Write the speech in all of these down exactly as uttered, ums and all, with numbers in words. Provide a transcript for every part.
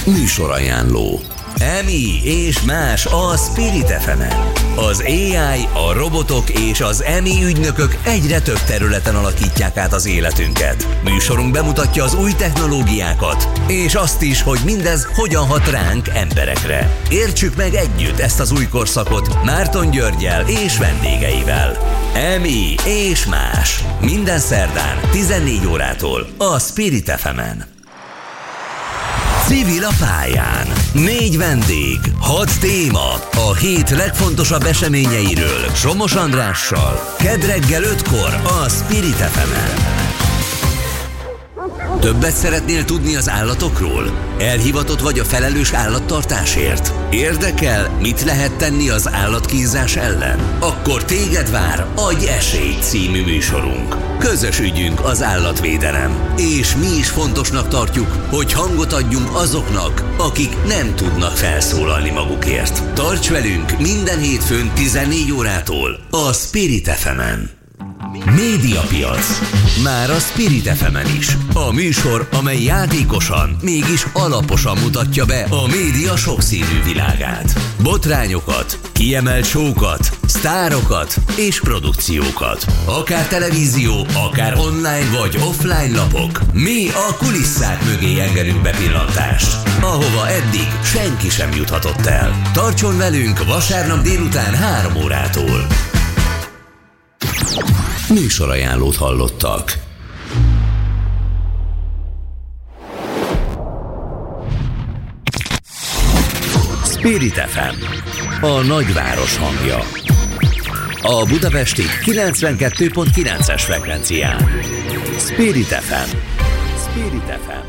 Műsorajánló. Emi és más a Spirit ef emen. Az á i, a robotok és az Emi ügynökök egyre több területen alakítják át az életünket. Műsorunk bemutatja az új technológiákat, és azt is, hogy mindez hogyan hat ránk, emberekre. Értsük meg együtt ezt az új korszakot Márton Györggyel és vendégeivel. Emi és más. Minden szerdán tizennégy órától a Spirit ef emen. Civil a pályán. Négy vendég, hat téma, a hét legfontosabb eseményeiről Somos Andrással. Kedd reggel ötkor a Spirit ef emen. Többet szeretnél tudni az állatokról? Elhivatott vagy a felelős állattartásért? Érdekel, mit lehet tenni az állatkínzás ellen? Akkor téged vár Adj esélyt című műsorunk. Közös ügyünk az állatvédelem, és mi is fontosnak tartjuk, hogy hangot adjunk azoknak, akik nem tudnak felszólalni magukért. Tarts velünk minden hétfőn tizennégy órától a Spirit ef emen. Médiapiac. Már a Spirit ef emen is. A műsor, amely játékosan, mégis alaposan mutatja be a média sokszínű világát. Botrányokat, kiemelt show-kat, sztárokat és produkciókat. Akár televízió, akár online vagy offline lapok. Mi a kulisszák mögé engedünk bepillantást, ahova eddig senki sem juthatott el. Tartson velünk vasárnap délután három órától. Műsorajánlót hallottak. Spirit ef em, a nagyváros hangja. A budapesti kilencvenkettő pont kilences frekvencián. Spirit ef em. Spirit ef em.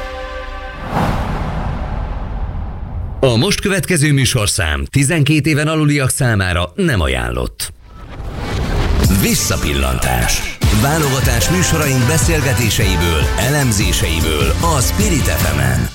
A most következő műsorszám tizenkét éven aluliak számára nem ajánlott. Visszapillantás. Válogatás műsoraink beszélgetéseiből, elemzéseiből a Spirit ef emen.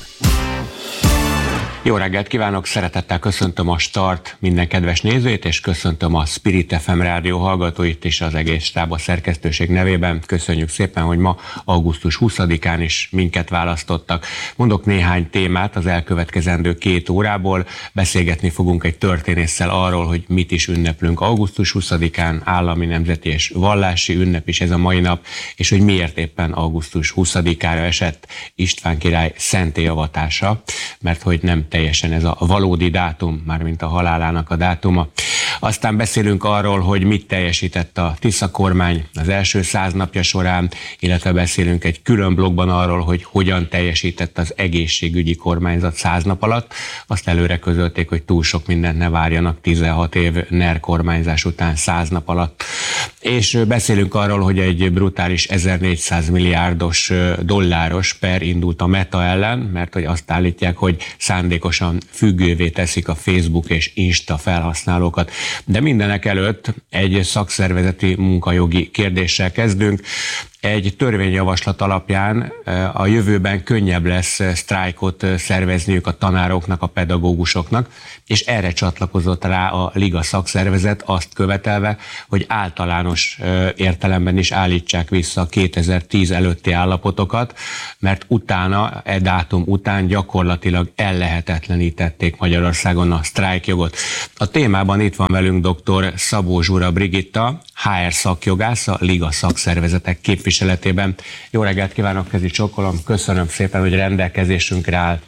Jó reggelt kívánok, szeretettel köszöntöm a Start minden kedves nézőit, és köszöntöm a Spirit ef em rádió hallgatóit és az egész stáb a szerkesztőség nevében. Köszönjük szépen, hogy ma augusztus huszadikán is minket választottak. Mondok néhány témát az elkövetkezendő két órából. Beszélgetni fogunk egy történésszel arról, hogy mit is ünneplünk augusztus huszadikán, állami, nemzeti és vallási ünnep is ez a mai nap, és hogy miért éppen augusztus huszadikára esett István király szentélyavatása, mert hogy nem teljesen ez a valódi dátum, mármint a halálának a dátuma. Aztán beszélünk arról, hogy mit teljesített a Tisza kormány az első száz napja során, illetve beszélünk egy külön blogban arról, hogy hogyan teljesített az egészségügyi kormányzat száz nap alatt. Azt előre közölték, hogy túl sok mindent ne várjanak tizenhat év NER kormányzás után száz nap alatt. És beszélünk arról, hogy egy brutális ezernégyszáz milliárdos dolláros per indult a Meta ellen, mert hogy azt állítják, hogy szándékosan függővé teszik a Facebook és Insta felhasználókat. De mindenek előtt egy szakszervezeti munkajogi kérdéssel kezdünk. Egy törvényjavaslat alapján a jövőben könnyebb lesz sztrájkot szervezniük a tanároknak, a pedagógusoknak, és erre csatlakozott rá a Liga szakszervezet, azt követelve, hogy általános értelemben is állítsák vissza a kétezer-tíz előtti állapotokat, mert utána, e dátum után gyakorlatilag ellehetetlenítették Magyarországon a sztrájkjogot. A témában itt van velünk dr. Szabó Zsura Brigitta, há er szakjogász, a Liga szakszervezetek képviseletében. Jó reggelt kívánok, kezi csókolom, köszönöm szépen, hogy rendelkezésünkre áll.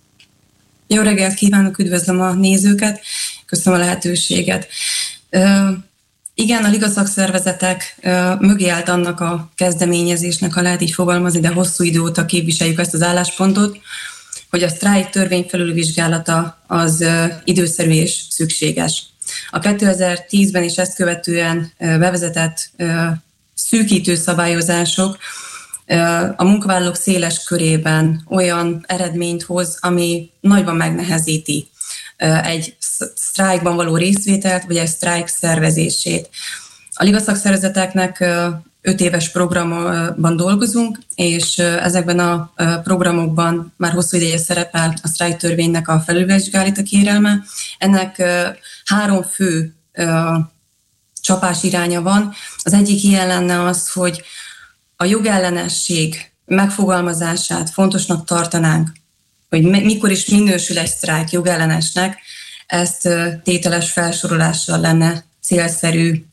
Jó reggelt kívánok, üdvözlöm a nézőket, köszönöm a lehetőséget. Uh, igen, a Liga szakszervezetek uh, mögé állt annak a kezdeményezésnek, ha lehet így fogalmazni, de hosszú idő óta képviseljük ezt az álláspontot, hogy a sztrájk törvény felülvizsgálata az uh, időszerű és szükséges. A kétezer-tízben és ezt követően uh, bevezetett uh, szűkítő szabályozások a munkavállalók széles körében olyan eredményt hoz, ami nagyban megnehezíti egy sztrájkban való részvételt, vagy egy sztrájk szervezését. A Liga szakszervezeteknek öt éves programban dolgozunk, és ezekben a programokban már hosszú ideje szerepel a sztrájk törvénynek a felülvizsgálata kérelme. Ennek három fő csapás iránya van. Az egyik ilyen lenne az, hogy a jogellenesség megfogalmazását fontosnak tartanánk hogy mikor is minősül egy sztrájk jogellenesnek, ezt tételes felsorolással lenne célszerű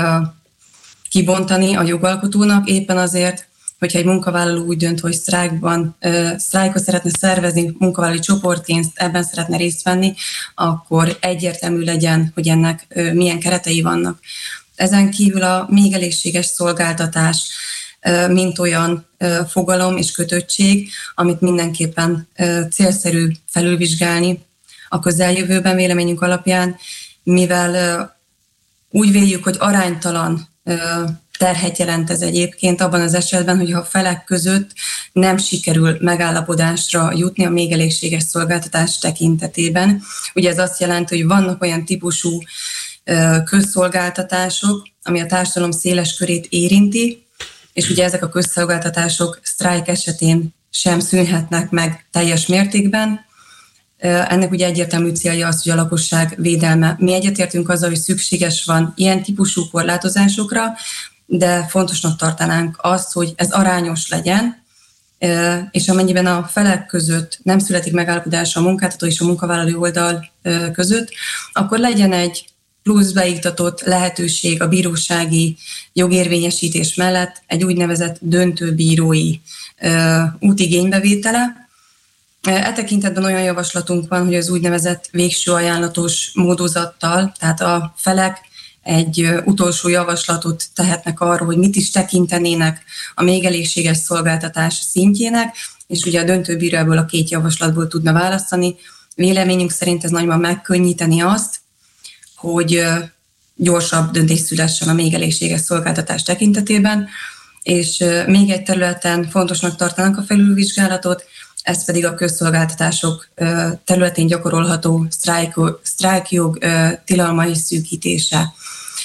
kibontani a jogalkotónak, éppen azért, hogyha egy munkavállaló úgy dönt, hogy sztrájkban, sztrájkot szeretne szervezni, munkavállalói csoportként ebben szeretne részt venni, akkor egyértelmű legyen, hogy ennek milyen keretei vannak. Ezen kívül a még elégséges szolgáltatás, mint olyan fogalom és kötöttség, amit mindenképpen célszerű felülvizsgálni a közeljövőben véleményünk alapján, mivel úgy véljük, hogy aránytalan terhet jelent ez egyébként abban az esetben, hogyha a felek között nem sikerül megállapodásra jutni a még elégséges szolgáltatás tekintetében. Ugye ez azt jelenti, hogy vannak olyan típusú közszolgáltatások, ami a társadalom széles körét érinti, és ugye ezek a közszolgáltatások sztrájk esetén sem szűnhetnek meg teljes mértékben. Ennek ugye egyértelmű célja az, hogy a lakosság védelme. Mi egyetértünk azzal, hogy szükséges van ilyen típusú korlátozásokra, de fontosnak tartanánk azt, hogy ez arányos legyen, és amennyiben a felek között nem születik megállapodás a munkáltató és a munkavállaló oldal között, akkor legyen egy plusz beiktatott lehetőség a bírósági jogérvényesítés mellett egy úgynevezett döntőbírói útigénybevétele. E tekintetben olyan javaslatunk van, hogy az úgynevezett végső ajánlatos módozattal, tehát a felek egy utolsó javaslatot tehetnek arról, hogy mit is tekintenének a még elégséges szolgáltatás szintjének, és ugye a döntőbíró ebből a két javaslatból tudna választani. Véleményünk szerint ez nagyban megkönnyíteni azt, hogy gyorsabb döntés szülessen a még elégséges szolgáltatás tekintetében, és még egy területen fontosnak tartanak a felülvizsgálatot, ez pedig a közszolgáltatások területén gyakorolható sztrájkjog tilalmai szűkítése.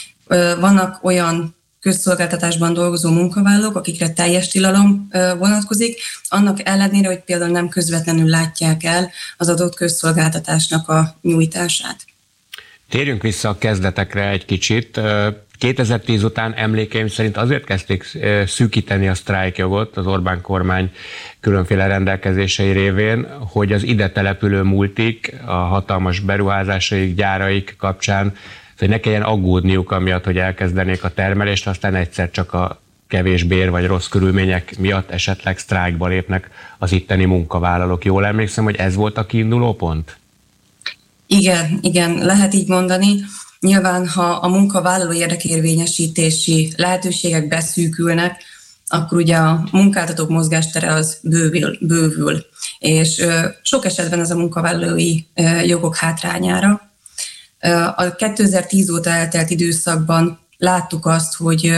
Vannak olyan közszolgáltatásban dolgozó munkavállalók, akikre teljes tilalom vonatkozik, annak ellenére, hogy például nem közvetlenül látják el az adott közszolgáltatásnak a nyújtását. Térjünk vissza a kezdetekre egy kicsit. kétezer-tíz után emlékeim szerint azért kezdték szűkíteni a sztrájkjogot az Orbán kormány különféle rendelkezései révén, hogy az ide települő multik, a hatalmas beruházásaik, gyáraik kapcsán, hogy ne kelljen aggódniuk amiatt, hogy elkezdenék a termelést, aztán egyszer csak a kevés bér vagy rossz körülmények miatt esetleg sztrájkba lépnek az itteni munkavállalók. Jól emlékszem, hogy ez volt a kiinduló pont? Igen, igen, lehet így mondani. Nyilván, ha a munkavállaló érdekérvényesítési lehetőségek beszűkülnek, akkor ugye a munkáltatók mozgástere az bővül, bővül. És sok esetben ez a munkavállalói jogok hátrányára. A kétezer-tíz óta eltelt időszakban láttuk azt, hogy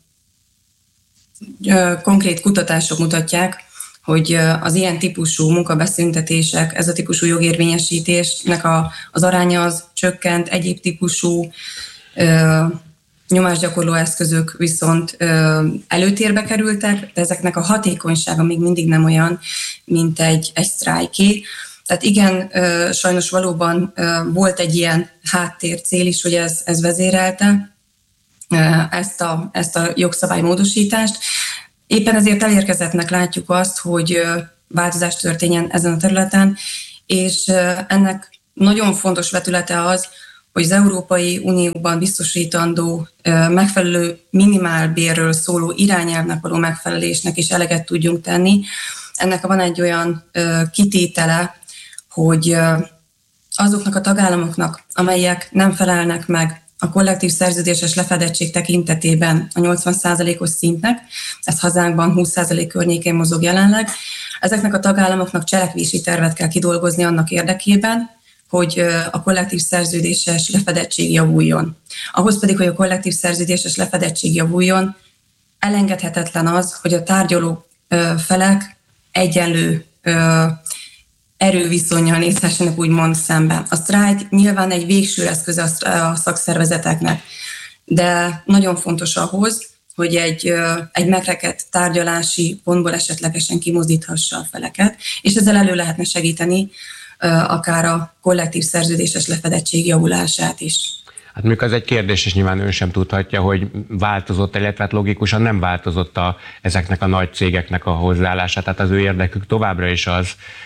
konkrét kutatások mutatják, hogy az ilyen típusú munkabeszüntetések, ez a típusú jogérvényesítésnek a, az aránya az csökkent, egyéb típusú ö, nyomásgyakorló eszközök viszont ö, előtérbe kerültek, de ezeknek a hatékonysága még mindig nem olyan, mint egy, egy sztrájké. Tehát igen, ö, sajnos valóban ö, volt egy ilyen háttércél is, hogy ez, ez vezérelte ö, ezt, a, ezt a jogszabálymódosítást. Éppen ezért elérkezettnek látjuk azt, hogy változás történjen ezen a területen, és ennek nagyon fontos vetülete az, hogy az Európai Unióban biztosítandó megfelelő minimálbérről szóló irányelvnek való megfelelésnek is eleget tudjunk tenni. Ennek van egy olyan kitétele, hogy azoknak a tagállamoknak, amelyek nem felelnek meg a kollektív szerződéses lefedettség tekintetében a nyolcvan százalékos szintnek, ez hazánkban húsz százalék környékén mozog jelenleg, ezeknek a tagállamoknak cselekvési tervet kell kidolgozni annak érdekében, hogy a kollektív szerződéses lefedettség javuljon. Ahhoz pedig, hogy a kollektív szerződéses lefedettség javuljon, elengedhetetlen az, hogy a tárgyaló felek egyenlő erőviszonnyal nézhessenek úgymond szemben. A sztrájk nyilván egy végső eszköz a szakszervezeteknek, de nagyon fontos ahhoz, hogy egy, egy megrekedt tárgyalási pontból esetlegesen kimozdíthassa a feleket, és ezzel elő lehetne segíteni akár a kollektív szerződéses lefedettség javulását is. Hát mondjuk az egy kérdés, és nyilván ön sem tudhatja, hogy változott, illetve hát logikusan nem változott a, ezeknek a nagy cégeknek a hozzáállása. Tehát az ő érdekük továbbra is az,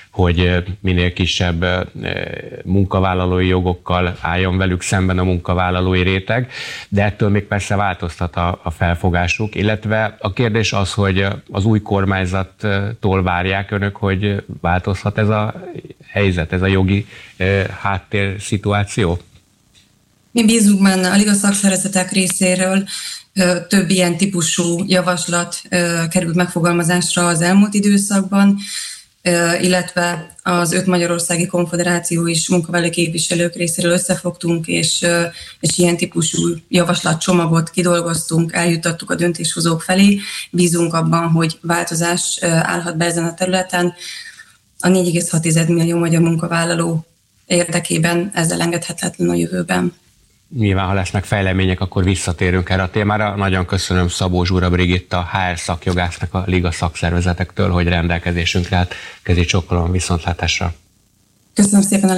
hogy minél kisebb munkavállalói jogokkal álljon velük szemben a munkavállalói réteg, de ettől még persze változtat a, a felfogásuk, illetve a kérdés az, hogy az új kormányzattól várják önök, hogy változhat ez a helyzet, ez a jogi háttérszituáció? Mi bízunk benne, a Liga szakszervezetek részéről több ilyen típusú javaslat került megfogalmazásra az elmúlt időszakban, illetve az öt magyarországi konfederáció is munkavállalói képviselők részéről összefogtunk, és, és ilyen típusú javaslatcsomagot kidolgoztunk, eljuttattuk a döntéshozók felé. Bízunk abban, hogy változás állhat be ezen a területen. A négy egész hat millió magyar munkavállaló érdekében ez elengedhetetlen a jövőben. Nyilván, ha lesznek fejlemények, akkor visszatérünk erre a témára. Nagyon köszönöm Szabó Zsura Brigitta, há er szakjogásznak a Liga szakszervezetektől, hogy rendelkezésünkre állt. Kezi csokkolom, viszontlátásra. Köszönöm szépen a